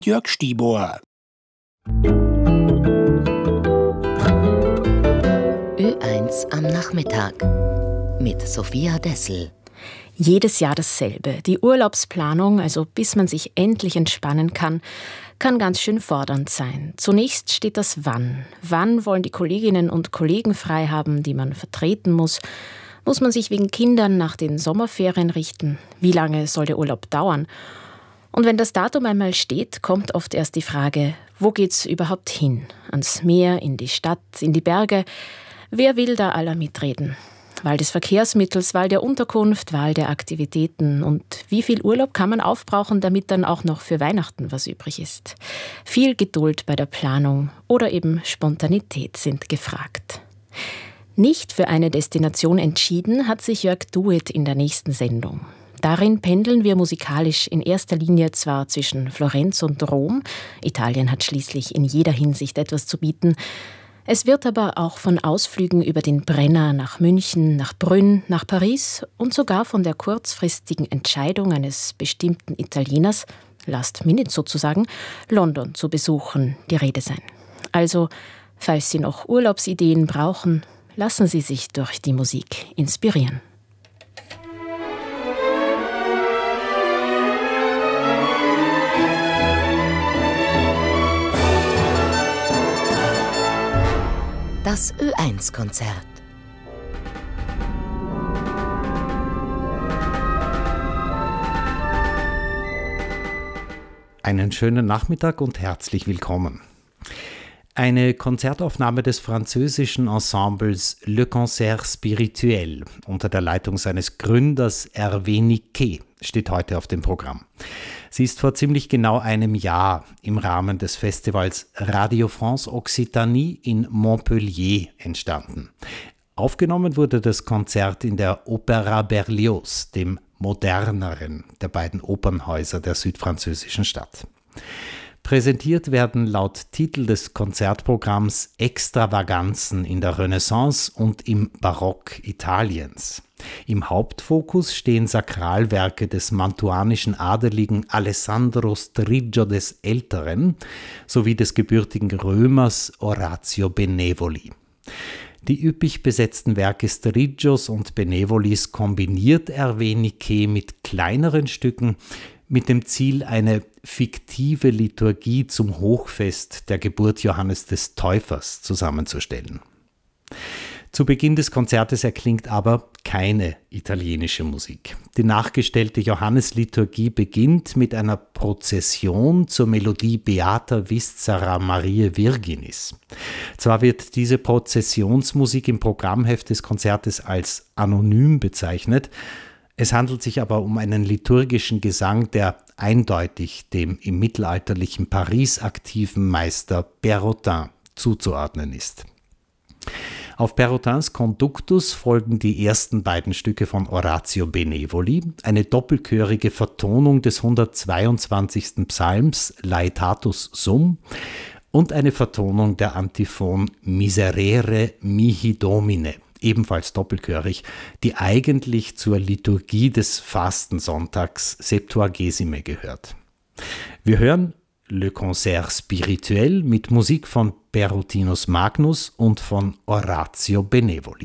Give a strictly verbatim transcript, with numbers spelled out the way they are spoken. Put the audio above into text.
Jörg Stiebohr. Ö eins am Nachmittag mit Sophia Dessel. Jedes Jahr dasselbe. Die Urlaubsplanung, also bis man sich endlich entspannen kann, kann ganz schön fordernd sein. Zunächst steht das Wann. Wann wollen die Kolleginnen und Kollegen frei haben, die man vertreten muss? Muss man sich wegen Kindern nach den Sommerferien richten? Wie lange soll der Urlaub dauern? Und wenn das Datum einmal steht, kommt oft erst die Frage, wo geht's überhaupt hin? Ans Meer, in die Stadt, in die Berge? Wer will da aller mitreden? Wahl des Verkehrsmittels, Wahl der Unterkunft, Wahl der Aktivitäten. Und wie viel Urlaub kann man aufbrauchen, damit dann auch noch für Weihnachten was übrig ist? Viel Geduld bei der Planung oder eben Spontanität sind gefragt. Nicht für eine Destination entschieden hat sich Jörg Duet in der nächsten Sendung. Darin pendeln wir musikalisch in erster Linie zwar zwischen Florenz und Rom, Italien hat schließlich in jeder Hinsicht etwas zu bieten, es wird aber auch von Ausflügen über den Brenner nach München, nach Brünn, nach Paris und sogar von der kurzfristigen Entscheidung eines bestimmten Italieners, last minute sozusagen, London zu besuchen, die Rede sein. Also, falls Sie noch Urlaubsideen brauchen, lassen Sie sich durch die Musik inspirieren. Das Ö eins Konzert. Einen schönen Nachmittag und herzlich willkommen. Eine Konzertaufnahme des französischen Ensembles Le Concert Spirituel unter der Leitung seines Gründers Hervé Niquet steht heute auf dem Programm. Sie ist vor ziemlich genau einem Jahr im Rahmen des Festivals Radio France Occitanie in Montpellier entstanden. Aufgenommen wurde das Konzert in der Opéra Berlioz, dem moderneren der beiden Opernhäuser der südfranzösischen Stadt. Präsentiert werden laut Titel des Konzertprogramms Extravaganzen in der Renaissance und im Barock Italiens. Im Hauptfokus stehen Sakralwerke des mantuanischen Adeligen Alessandro Striggio des Älteren sowie des gebürtigen Römers Orazio Benevoli. Die üppig besetzten Werke Striggios und Benevolis kombiniert Hervé Niquet mit kleineren Stücken mit dem Ziel, eine fiktive Liturgie zum Hochfest der Geburt Johannes des Täufers zusammenzustellen. Zu Beginn des Konzertes erklingt aber keine italienische Musik. Die nachgestellte Johannesliturgie beginnt mit einer Prozession zur Melodie Beata Viscera Mariae Virginis. Zwar wird diese Prozessionsmusik im Programmheft des Konzertes als anonym bezeichnet, es handelt sich aber um einen liturgischen Gesang, der eindeutig dem im mittelalterlichen Paris aktiven Meister Perrotin zuzuordnen ist. Auf Perrotins Conductus folgen die ersten beiden Stücke von Orazio Benevoli, eine doppelchörige Vertonung des hundertzweiundzwanzigsten Psalms Laetatus Sum und eine Vertonung der Antiphon Miserere mihi Domine, ebenfalls doppelchörig, die eigentlich zur Liturgie des Fastensonntags Septuagesime gehört. Wir hören Le Concert Spirituel mit Musik von Perutinus Magnus und von Orazio Benevoli.